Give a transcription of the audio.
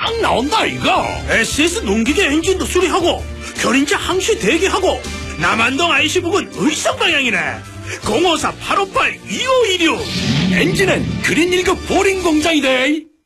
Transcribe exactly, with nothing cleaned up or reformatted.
딱 나온다 이거. 에스에스 농기계 엔진도 수리하고 견인차 항시 대기하고 남한동 아이씨 부근 의성 방향이네. 공오사 팔오팔 이오일육. 엔진은 그린 일급 보링 공장이래.